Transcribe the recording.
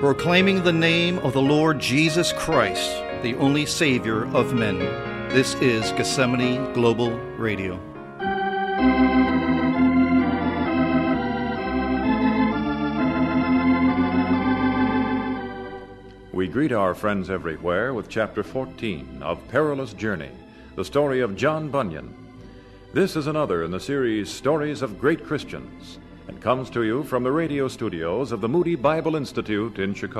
proclaiming the name of the Lord Jesus Christ, the only Savior of men. This is Gethsemane Global Radio. We greet our friends everywhere with Chapter 14 of Perilous Journey, the story of John Bunyan. This is another in the series Stories of Great Christians, and comes to you from the radio studios of the Moody Bible Institute in Chicago.